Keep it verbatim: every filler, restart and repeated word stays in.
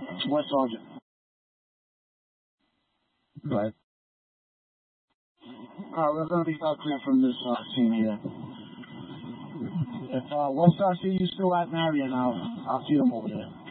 West Sergeant. Go ahead. Uh, we're going to be uh, clear from this uh, scene here. If uh, West Star see you still at Marion, I'll, I'll see them over there.